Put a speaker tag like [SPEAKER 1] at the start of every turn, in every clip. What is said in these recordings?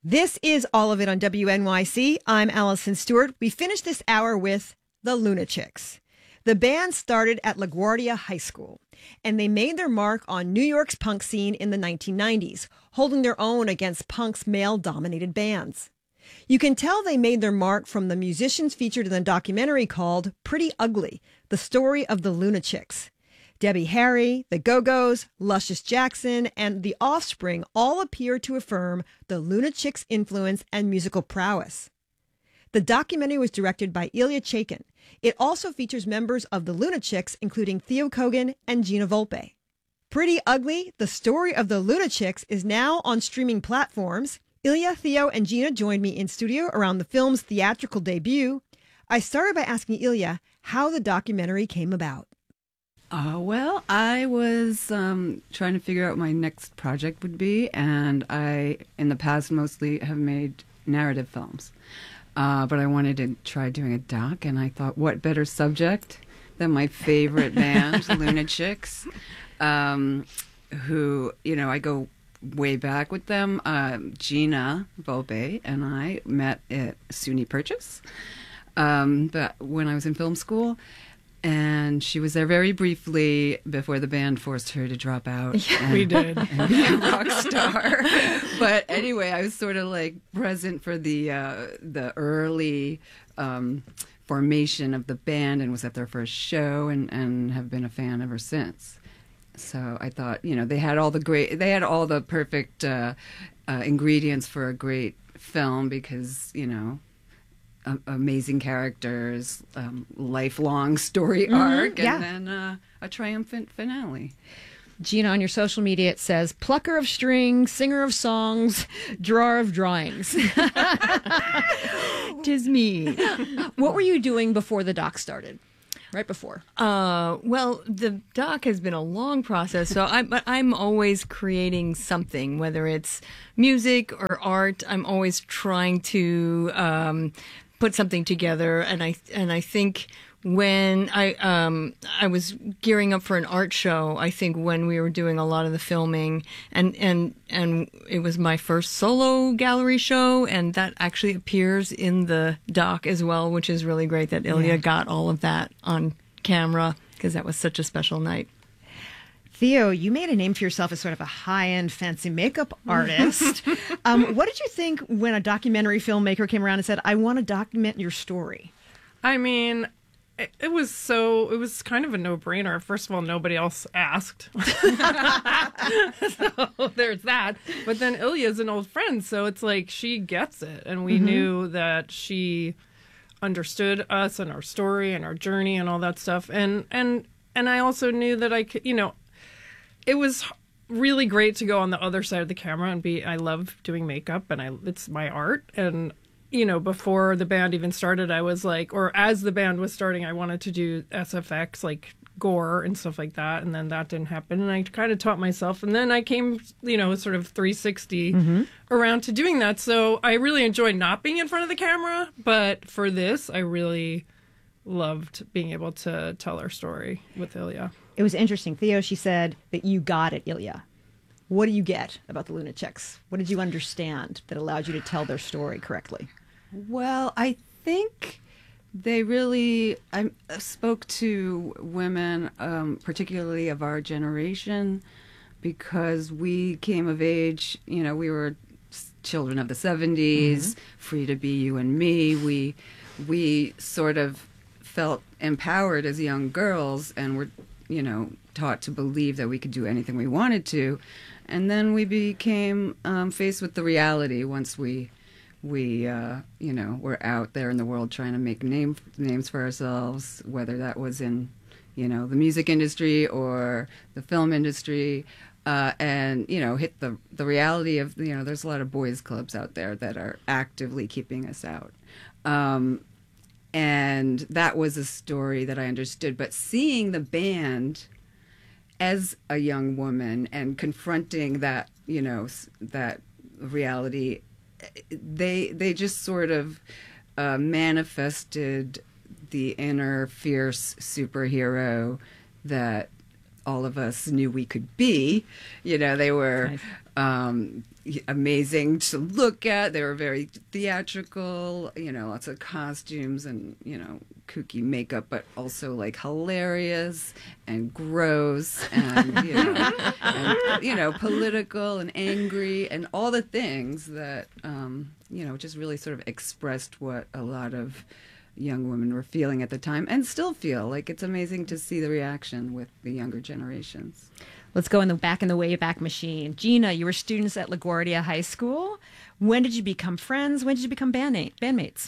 [SPEAKER 1] This is all of it on WNYC. I'm Allison Stewart. We finished this hour with the Lunachicks. The band started at LaGuardia High School, and they made their mark on New York's punk scene in the 1990s, holding their own against punk's male-dominated bands. You can tell they made their mark from the musicians featured in the documentary called Pretty Ugly, the story of the Lunachicks. Debbie Harry, the Go-Go's, Luscious Jackson, and The Offspring all appear to affirm the Lunachicks' influence and musical prowess. The documentary was directed by Ilya Chaikin. It also features members of the Lunachicks, including Theo Kogan and Gina Volpe. Pretty Ugly, the story of the Lunachicks, is now on streaming platforms. Ilya, Theo, and Gina joined me in studio around the film's theatrical debut. I started by asking Ilya how the documentary came about.
[SPEAKER 2] Well, I was trying to figure out what my next project would be, and I, in the past, mostly have made narrative films. But I wanted to try doing a doc, and I thought, what better subject than my favorite band, Lunachicks, who, I go way back with them. Gina Volpe and I met at SUNY Purchase, but when I was in film school. And she was there very briefly before the band forced her to drop out.
[SPEAKER 3] Yeah, we did.
[SPEAKER 2] And be a rock star. But anyway, I was sort of like present for the early formation of the band and was at their first show and have been a fan ever since. So I thought, they had all the perfect ingredients for a great film because, amazing characters, lifelong story arc, and then a triumphant finale.
[SPEAKER 3] Gina, on your social media, it says, plucker of strings, singer of songs, drawer of drawings. 'Tis me. What were you doing before the doc started? Right before.
[SPEAKER 4] Well, the doc has been a long process, but I'm always creating something, whether it's music or art. I'm always trying to put something together, and I think when I was gearing up for an art show, I think when we were doing a lot of the filming, and it was my first solo gallery show, and that actually appears in the doc as well, which is really great that Ilya got all of that on camera because that was such a special night.
[SPEAKER 1] Theo, you made a name for yourself as sort of a high-end fancy makeup artist. What did you think when a documentary filmmaker came around and said, I want to document your story?
[SPEAKER 5] I mean, it was kind of a no-brainer. First of all, nobody else asked. So there's that. But then Ilya's an old friend, so it's like she gets it. And we knew that she understood us and our story and our journey and all that stuff. And I also knew that I could, it was really great to go on the other side of the camera and I love doing makeup and it's my art. And, before the band even started, I was like, or as the band was starting, I wanted to do SFX, like gore and stuff like that. And then that didn't happen. And I kind of taught myself. And then I came, sort of 360 around to doing that. So I really enjoyed not being in front of the camera. But for this, I really loved being able to tell our story with Ilya.
[SPEAKER 1] It was interesting. Theo, she said that you got it, Ilya. What do you get about the Lunachicks? What did you understand that allowed you to tell their story correctly?
[SPEAKER 2] Well, I think they really spoke to women, particularly of our generation, because we came of age, we were children of the 70s, free to be you and me. We sort of felt empowered as young girls and were taught to believe that we could do anything we wanted to. And then we became faced with the reality once we were out there in the world trying to make names for ourselves, whether that was in, the music industry or the film industry, and, hit the reality of, there's a lot of boys clubs out there that are actively keeping us out. And that was a story that I understood. But seeing the band as a young woman and confronting that, that reality, they just sort of manifested the inner fierce superhero that all of us knew we could be. You know, they were amazing to look at. They were very theatrical, you know, lots of costumes and, you know, kooky makeup, but also like hilarious and gross and, you know, political and angry and all the things that, you know, just really sort of expressed what a lot of young women were feeling at the time and still feel. Like, it's amazing to see the reaction with the younger generations.
[SPEAKER 3] Let's go in the Wayback Machine. Gina, you were students at LaGuardia High School. When did you become friends? When did you become bandmates?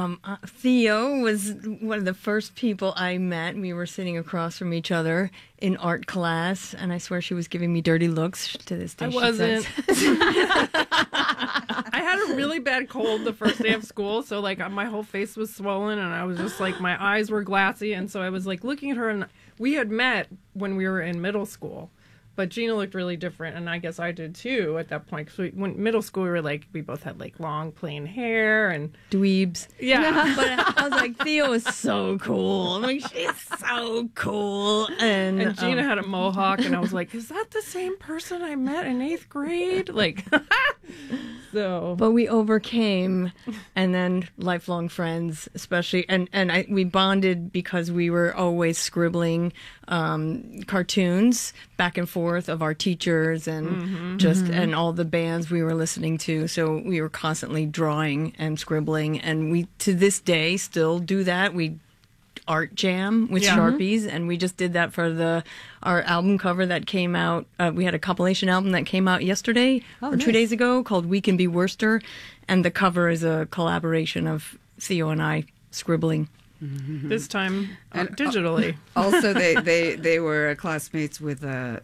[SPEAKER 4] Theo was one of the first people I met. We were sitting across from each other in art class, and I swear she was giving me dirty looks to this day.
[SPEAKER 5] I
[SPEAKER 4] she
[SPEAKER 5] wasn't.
[SPEAKER 4] says.
[SPEAKER 5] I had a really bad cold the first day of school, so like my whole face was swollen, and I was just like, my eyes were glassy, and so I was like looking at her, and we had met when we were in middle school. But Gina looked really different, and I guess I did too at that point. So when middle school, we both had like long, plain hair and
[SPEAKER 4] Dweebs.
[SPEAKER 5] Yeah.
[SPEAKER 4] But I was like, Theo is so cool. I'm like, she's so cool.
[SPEAKER 5] And Gina had a mohawk, and I was like, is that the same person I met in 8th grade? Like, so.
[SPEAKER 4] But we overcame, and then lifelong friends, especially, we bonded because we were always scribbling cartoons back and forth of our teachers and and all the bands we were listening to. So we were constantly drawing and scribbling, and we to this day still do that. We art jam with Sharpies, and we just did that for our album cover that came out. We had a compilation album that came out yesterday or 2 days ago called We Can Be Worcester, and the cover is a collaboration of Theo and I scribbling.
[SPEAKER 5] This time digitally.
[SPEAKER 2] Also, they were classmates with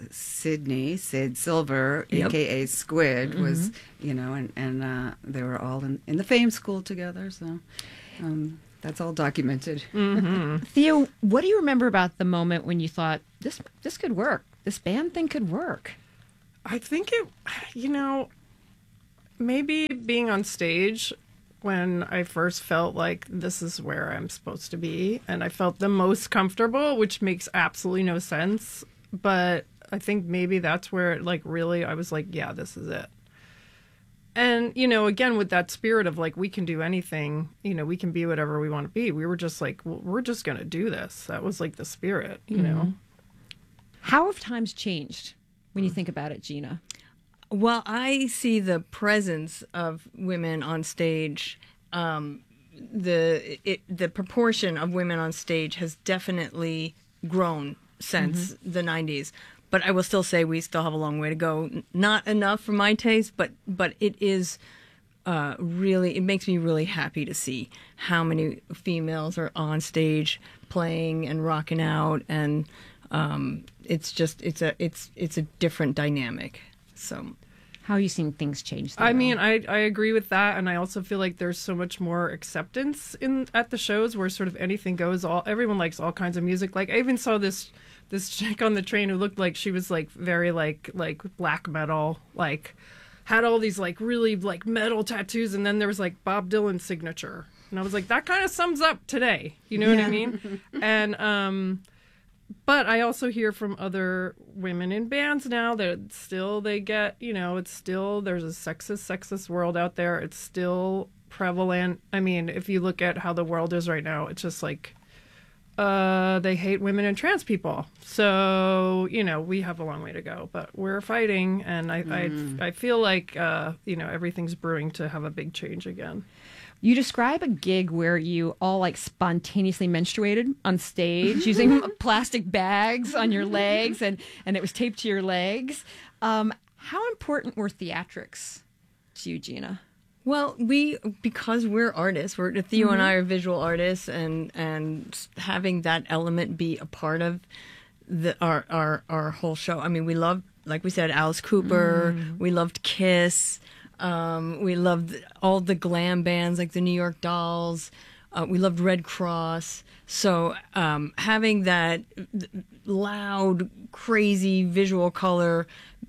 [SPEAKER 2] Sid Silver, aka Squid, was, you know, and they were all in the Fame School together. So that's all documented.
[SPEAKER 3] Theo, what do you remember about the moment when you thought this could work? This band thing could work.
[SPEAKER 5] I think it, you know, maybe being on stage when I first felt like this is where I'm supposed to be, and I felt the most comfortable, which makes absolutely no sense. But I think maybe that's where, like, really I was like, yeah, this is it. And, you know, again, with that spirit of like, we can do anything, you know, we can be whatever we want to be. We were just like, well, we're just going to do this. That was like the spirit, you know.
[SPEAKER 3] How have times changed when you think about it, Gina?
[SPEAKER 4] Well, I see the presence of women on stage. The proportion of women on stage has definitely grown since the 90s. But I will still say we still have a long way to go. Not enough for my taste, but it is really, it makes me really happy to see how many females are on stage playing and rocking out, and it's a different dynamic. So,
[SPEAKER 3] how are you seeing things change?
[SPEAKER 5] I mean, I agree with that, and I also feel like there's so much more acceptance at the shows where sort of anything goes. Everyone likes all kinds of music. Like, I even saw this chick on the train who looked like she was like very like black metal, like had all these like really like metal tattoos, and then there was like Bob Dylan's signature, and I was like, that kind of sums up today. You know what I mean? And but I also hear from other women in bands now that still they get, you know, it's still, there's a sexist world out there. It's still prevalent. I mean, if you look at how the world is right now, it's just like, they hate women and trans people. So, you know, we have a long way to go, but we're fighting. And I feel like, you know, everything's brewing to have a big change again.
[SPEAKER 3] You describe a gig where you all like spontaneously menstruated on stage using plastic bags on your legs, and it was taped to your legs. How important were theatrics to you, Gina?
[SPEAKER 4] Well, because we're artists, Theo and I are visual artists, and having that element be a part of our whole show. I mean, we loved, like we said, Alice Cooper. We loved Kiss. We loved all the glam bands like the New York Dolls. We loved Red Cross. So having that loud, crazy visual color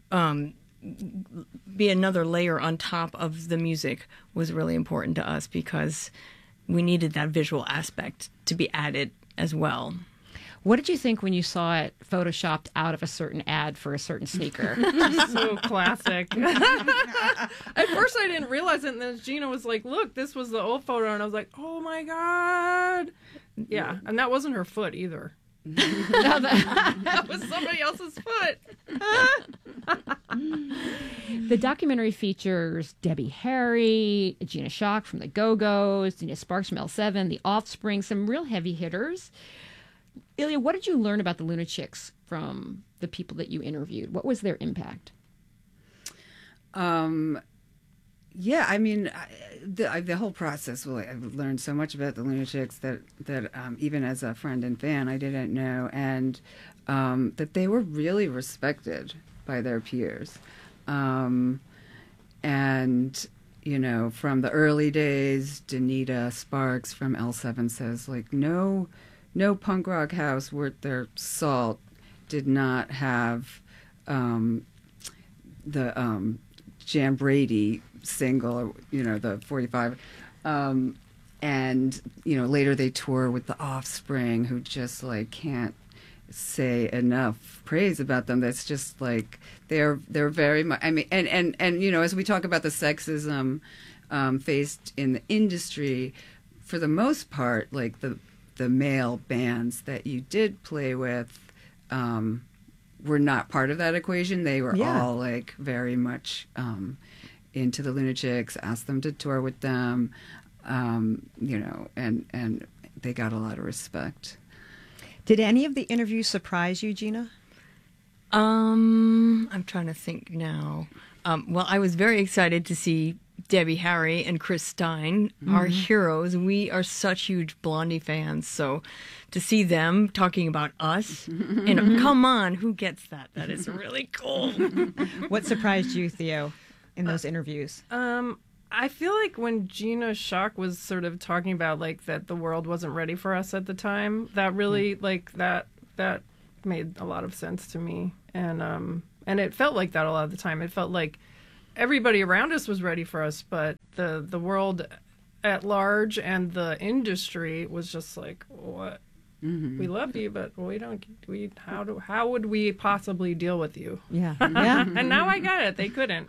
[SPEAKER 4] be another layer on top of the music was really important to us because we needed that visual aspect to be added as well.
[SPEAKER 3] What did you think when you saw it photoshopped out of a certain ad for a certain sneaker?
[SPEAKER 5] So classic. At first I didn't realize it, and then Gina was like, look, this was the old photo, and I was like, oh my God. Yeah, and that wasn't her foot either. That was somebody else's foot.
[SPEAKER 3] The documentary features Debbie Harry, Gina Shock from the Go-Go's, Dina Sparks from L7, The Offspring, some real heavy hitters. Ilya, what did you learn about the Luna Chicks from the people that you interviewed? What was their impact?
[SPEAKER 2] Yeah, I mean, the whole process. Well, I've learned so much about the Luna Chicks that even as a friend and fan, I didn't know, and that they were really respected by their peers, and you know, from the early days, Danita Sparks from L7 says like, no punk rock house worth their salt did not have the Jan Brady single, you know, the 45. And, you know, later they tour with the Offspring, who just like can't say enough praise about them. That's just like, they're very much, I mean, and you know, as we talk about the sexism faced in the industry, for the most part, like the male bands that you did play with were not part of that equation. They were all like very much into the Luna Chicks, asked them to tour with them, you know, and they got a lot of respect.
[SPEAKER 1] Did any of the interviews surprise you, Gina?
[SPEAKER 4] I'm trying to think now. Well, I was very excited to see Debbie Harry and Chris Stein, our heroes. We are such huge Blondie fans, so to see them talking about us, and come on, who gets that? That is really cool.
[SPEAKER 1] What surprised you, Theo, in those interviews?
[SPEAKER 5] I feel like when Gina Shock was sort of talking about like that the world wasn't ready for us at the time, that really like that made a lot of sense to me, and it felt like that a lot of the time. It felt like everybody around us was ready for us, but the world at large and the industry was just like, what? We love you, but how would we possibly deal with you?
[SPEAKER 1] Yeah.
[SPEAKER 5] And now I got it. They couldn't.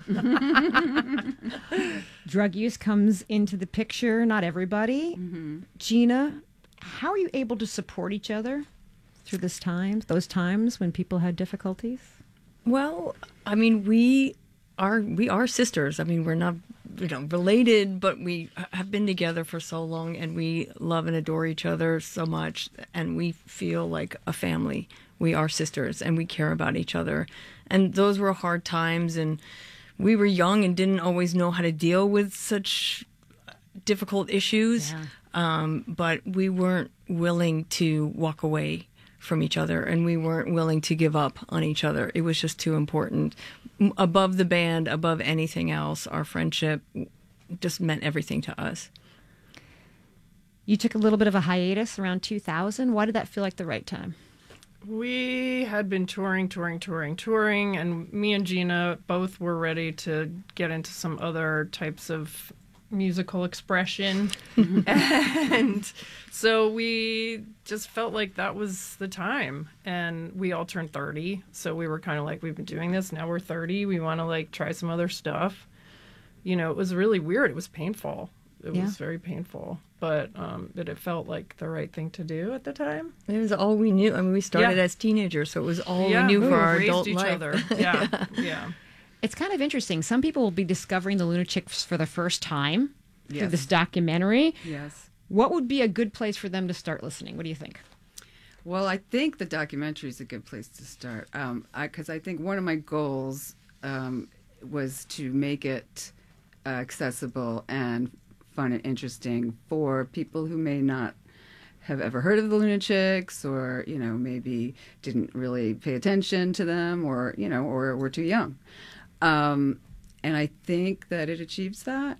[SPEAKER 3] Drug use comes into the picture, not everybody. Gina, how are you able to support each other through those times when people had difficulties?
[SPEAKER 4] Well, I mean, we are sisters. I mean, we're not, you know, related, but we have been together for so long, and we love and adore each other so much, and we feel like a family. We are sisters, and we care about each other. And those were hard times, and we were young and didn't always know how to deal with such difficult issues. But we weren't willing to walk away from each other, and we weren't willing to give up on each other. It was just too important. Above the band, above anything else, our friendship just meant everything to us.
[SPEAKER 3] You took a little bit of a hiatus around 2000. Why did that feel like the right time?
[SPEAKER 5] We had been touring, and me and Gina both were ready to get into some other types of musical expression. And so we just felt like that was the time. And we all turned 30. So we were kind of like, we've been doing this. Now we're 30. We want to like try some other stuff. You know, it was really weird. It was painful. It was very painful. But it felt like the right thing to do at the time.
[SPEAKER 4] It was all we knew. I mean, we started as teenagers, so it was all we knew for our adult life.
[SPEAKER 5] Other. Yeah.
[SPEAKER 3] It's kind of interesting. Some people will be discovering the Luna Chicks for the first time through this documentary.
[SPEAKER 2] Yes.
[SPEAKER 3] What would be a good place for them to start listening? What do you think?
[SPEAKER 2] Well, I think the documentary is a good place to start, because I think one of my goals was to make it accessible and fun and interesting for people who may not have ever heard of the Luna Chicks, or, you know, maybe didn't really pay attention to them, or, you know, or were too young. And I think that it achieves that.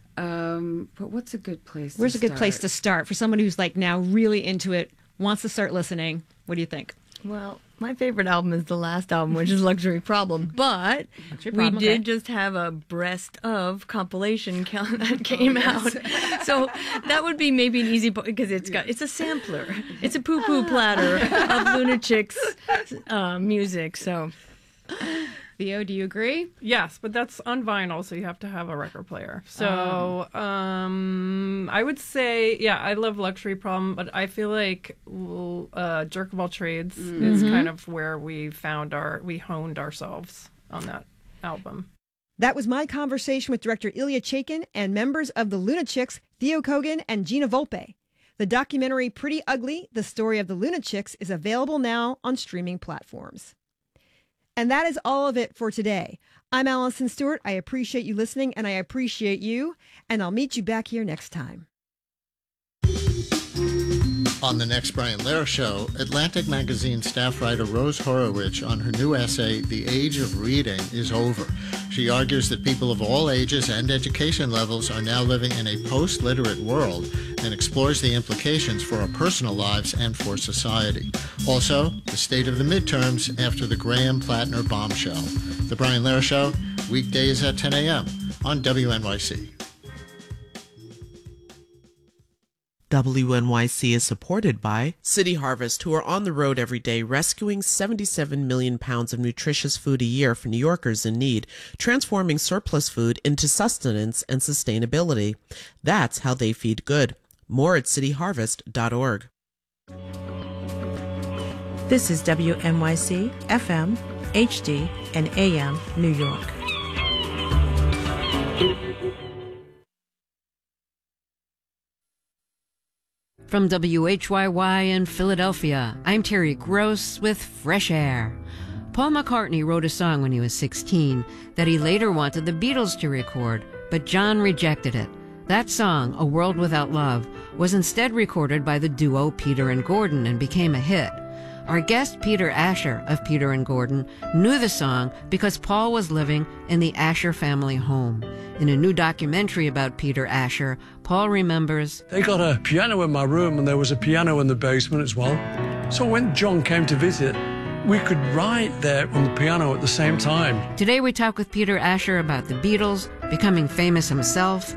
[SPEAKER 2] But what's a good place to start?
[SPEAKER 3] Where's a good place to start for someone who's like now really into it, wants to start listening? What do you think?
[SPEAKER 4] Well, my favorite album is the last album, which is Luxury Problem. But we did just have a Breast of compilation that came out. So that would be maybe an easy point because it's a sampler. It's a poo-poo platter of Luna Chicks music. So,
[SPEAKER 3] Theo, do you agree?
[SPEAKER 5] Yes, but that's on vinyl, so you have to have a record player. So I would say, yeah, I love Luxury Problem, but I feel like Jerk of All Trades is kind of where we honed ourselves on that album.
[SPEAKER 1] That was my conversation with director Ilya Chaikin and members of the Luna Chicks, Theo Kogan and Gina Volpe. The documentary Pretty Ugly, The Story of the Luna Chicks is available now on streaming platforms. And that is all of it for today. I'm Allison Stewart. I appreciate you listening, and I appreciate you. And I'll meet you back here next time.
[SPEAKER 6] On the next Brian Lehrer Show, Atlantic Magazine staff writer Rose Horowitz on her new essay, The Age of Reading is Over. She argues that people of all ages and education levels are now living in a post-literate world and explores the implications for our personal lives and for society. Also, the state of the midterms after the Graham-Plattner bombshell. The Brian Lehrer Show, weekdays at 10 a.m. on WNYC.
[SPEAKER 7] WNYC is supported by City Harvest, who are on the road every day rescuing 77 million pounds of nutritious food a year for New Yorkers in need, transforming surplus food into sustenance and sustainability. That's how they feed good. More at cityharvest.org.
[SPEAKER 8] This is WNYC, FM, HD, and AM, New York.
[SPEAKER 9] From WHYY in Philadelphia, I'm Terry Gross with Fresh Air. Paul McCartney wrote a song when he was 16 that he later wanted the Beatles to record, but John rejected it. That song, A World Without Love, was instead recorded by the duo Peter and Gordon and became a hit. Our guest, Peter Asher of Peter and Gordon, knew the song because Paul was living in the Asher family home. In a new documentary about Peter Asher, Paul remembers,
[SPEAKER 10] They got a piano in my room and there was a piano in the basement as well. So when John came to visit, we could write there on the piano at the same time.
[SPEAKER 9] Today we talk with Peter Asher about the Beatles, becoming famous himself,